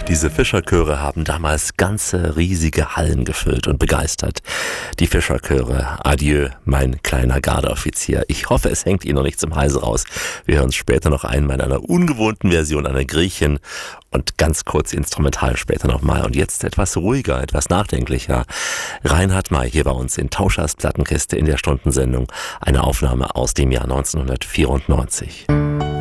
Diese Fischerchöre haben damals ganze riesige Hallen gefüllt und begeistert. Die Fischerchöre. Adieu, mein kleiner Gardeoffizier. Ich hoffe, es hängt Ihnen noch nicht zum Halse raus. Wir hören uns später noch einmal in einer ungewohnten Version einer Griechin und ganz kurz instrumental später nochmal. Und jetzt etwas ruhiger, etwas nachdenklicher. Reinhard May hier bei uns in Tauschers Plattenkiste in der Stundensendung. Eine Aufnahme aus dem Jahr 1994.